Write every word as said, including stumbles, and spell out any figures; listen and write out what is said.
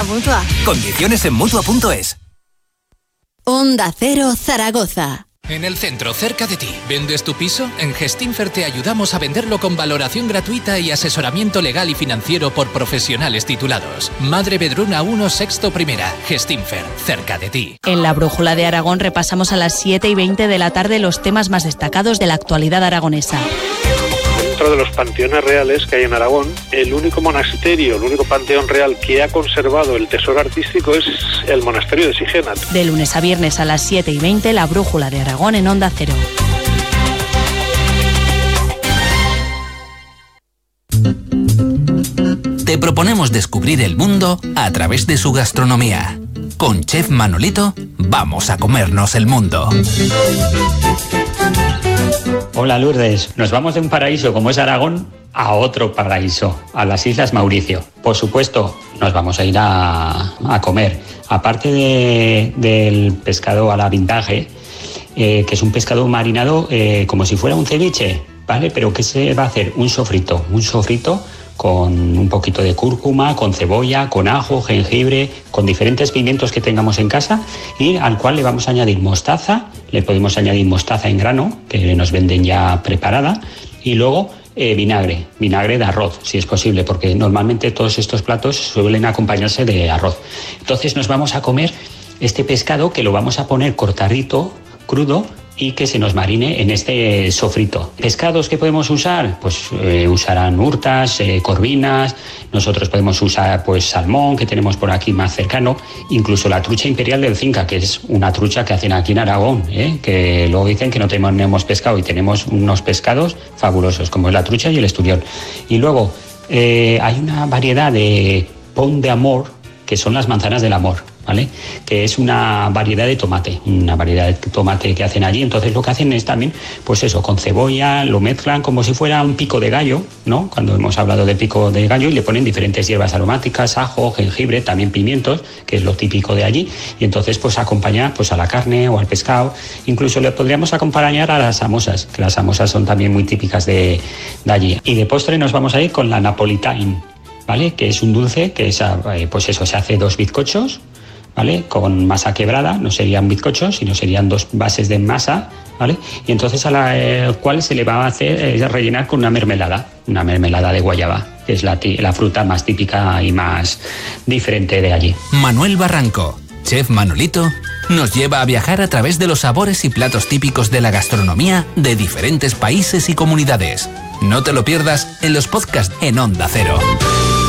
Mutua. Condiciones en Mutua punto es. Onda Cero Zaragoza. En el centro, cerca de ti. ¿Vendes tu piso? En Gestinfer te ayudamos a venderlo con valoración gratuita y asesoramiento legal y financiero por profesionales titulados. Madre Vedruna uno, sexto primera. Gestinfer, cerca de ti. En la Brújula de Aragón repasamos a las siete y veinte de la tarde los temas más destacados de la actualidad aragonesa. Dentro de los panteones reales que hay en Aragón, el único monasterio, el único panteón real que ha conservado el tesoro artístico es el monasterio de Sigena. De lunes a viernes a las siete y veinte, la Brújula de Aragón en Onda Cero. Te proponemos descubrir el mundo a través de su gastronomía. Con Chef Manolito, vamos a comernos el mundo. Hola Lourdes, nos vamos de un paraíso como es Aragón a otro paraíso, a las Islas Mauricio. Por supuesto, nos vamos a ir a, a comer. Aparte de, del pescado a la vintage, eh, que es un pescado marinado eh, como si fuera un ceviche, ¿vale? Pero que se va a hacer un sofrito, un sofrito con un poquito de cúrcuma, con cebolla, con ajo, jengibre, con diferentes pimientos que tengamos en casa y al cual le vamos a añadir mostaza, le podemos añadir mostaza en grano, que nos venden ya preparada, y luego eh, vinagre, vinagre de arroz, si es posible, porque normalmente todos estos platos suelen acompañarse de arroz. Entonces nos vamos a comer este pescado que lo vamos a poner cortadito, crudo, y que se nos marine en este sofrito. ¿Pescados que podemos usar? Pues eh, usarán hurtas, eh, corvinas, nosotros podemos usar pues salmón, que tenemos por aquí más cercano, incluso la trucha imperial del Cinca, que es una trucha que hacen aquí en Aragón, ¿eh? Que luego dicen que no tenemos pescado y tenemos unos pescados fabulosos, como es la trucha y el esturión. Y luego eh, hay una variedad de pon de amor, que son las manzanas del amor, ¿vale? Que es una variedad de tomate, una variedad de tomate que hacen allí. Entonces lo que hacen es también, pues eso, con cebolla, lo mezclan como si fuera un pico de gallo, ¿no? Cuando hemos hablado de pico de gallo, y le ponen diferentes hierbas aromáticas, ajo, jengibre, también pimientos, que es lo típico de allí. Y entonces pues acompaña pues a la carne o al pescado. Incluso le podríamos acompañar a las samosas, que las samosas son también muy típicas de, de allí. Y de postre nos vamos a ir con la napolitane, ¿vale? Que es un dulce que es, pues eso, se hace dos bizcochos, ¿vale? Con masa quebrada, no serían bizcochos, sino serían dos bases de masa, ¿vale? Y entonces a la eh, cual se le va a hacer eh, rellenar con una mermelada, una mermelada de guayaba, que es la, la fruta más típica y más diferente de allí. Manuel Barranco, Chef Manolito, nos lleva a viajar a través de los sabores y platos típicos de la gastronomía de diferentes países y comunidades. No te lo pierdas en los podcasts en Onda Cero.